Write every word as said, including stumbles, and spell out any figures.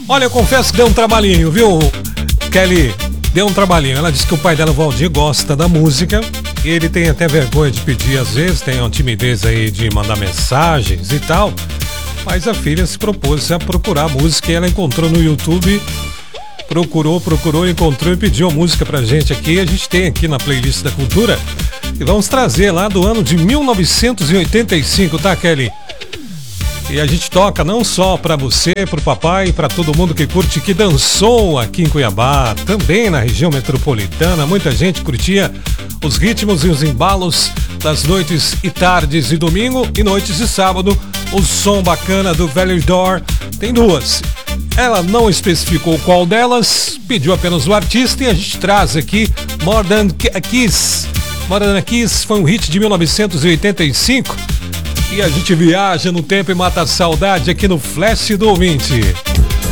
Olha, eu confesso que deu um trabalhinho, viu, Kelly? Deu um trabalhinho. Ela disse que o pai dela, o Valdir, gosta da música. E ele tem até vergonha de pedir às vezes, tem uma timidez aí de mandar mensagens e tal. Mas a filha se propôs a procurar a música e ela encontrou no YouTube. Procurou, procurou, encontrou e pediu a música pra gente aqui. A gente tem aqui na playlist da Cultura. E vamos trazer lá do ano de mil novecentos e oitenta e cinco, tá, Kelly? E a gente toca não só pra você, pro papai, pra todo mundo que curte, que dançou aqui em Cuiabá, também na região metropolitana. Muita gente curtia os ritmos e os embalos das noites e tardes de domingo e noites de sábado. O som bacana do Valley Door. Tem duas. Ela não especificou qual delas, pediu apenas o artista e a gente traz aqui More Than a Kiss. More Than a Kiss foi um hit de mil novecentos e oitenta e cinco. E a gente viaja no tempo e mata a saudade aqui no Flash do Ouvinte.